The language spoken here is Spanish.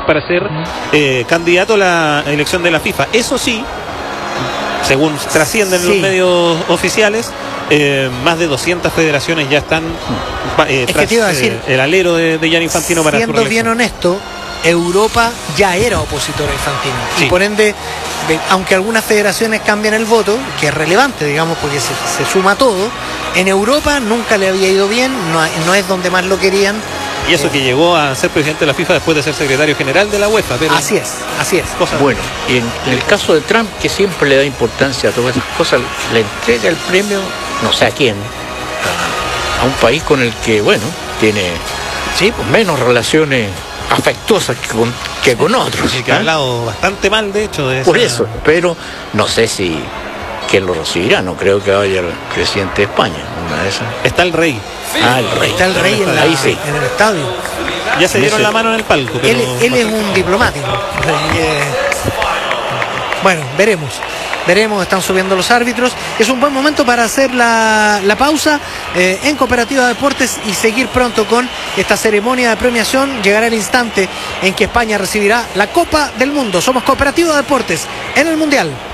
para ser candidato a la elección de la FIFA. Eso sí, según trascienden los medios oficiales, más de 200 federaciones ya están tras el alero de Gianni Infantino para su reelección. Siendo bien honesto, Europa ya era opositora a Infantino. Sí. Y por ende, aunque algunas federaciones cambian el voto, que es relevante, digamos, porque se suma todo, en Europa nunca le había ido bien, no es donde más lo querían. Y eso que llegó a ser presidente de la FIFA después de ser secretario general de la UEFA. Pero así es. Bueno, y en el caso de Trump, que siempre le da importancia a todas esas cosas, le entrega el premio, no sé a quién, a un país con el que, bueno, tiene menos relaciones afectuosas que con otros. Y que ha hablado bastante mal, de hecho. Por eso, pero no sé si quién lo recibirá, no creo que vaya el presidente de España, una de esas. Está el rey. El rey. Está el rey en el estadio. Ya se dieron la mano en el palco. Pero él es un diplomático. Bueno, veremos, están subiendo los árbitros. Es un buen momento para hacer la pausa en Cooperativa Deportes y seguir pronto con esta ceremonia de premiación. Llegará el instante en que España recibirá la Copa del Mundo. Somos Cooperativa Deportes en el Mundial.